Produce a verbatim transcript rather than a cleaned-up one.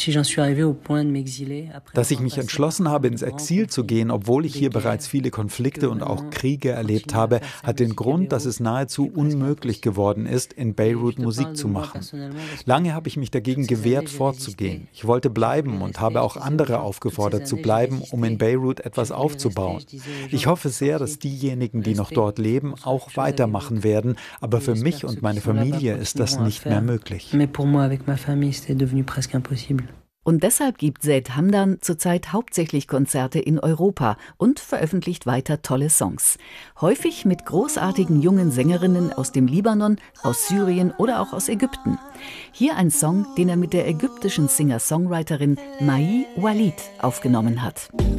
Dass ich mich entschlossen habe, ins Exil zu gehen, obwohl ich hier bereits viele Konflikte und auch Kriege erlebt habe, hat den Grund, dass es nahezu unmöglich geworden ist, in Beirut Musik zu machen. Lange habe ich mich dagegen gewehrt, fortzugehen. Ich wollte bleiben und habe auch andere aufgefordert zu bleiben, um in Beirut etwas aufzubauen. Ich hoffe sehr, dass diejenigen, die noch dort leben, auch weitermachen werden, aber für mich und meine Familie ist das nicht mehr möglich. Und deshalb gibt Zeid Hamdan zurzeit hauptsächlich Konzerte in Europa und veröffentlicht weiter tolle Songs. Häufig mit großartigen jungen Sängerinnen aus dem Libanon, aus Syrien oder auch aus Ägypten. Hier ein Song, den er mit der ägyptischen Singer-Songwriterin Mai Walid aufgenommen hat.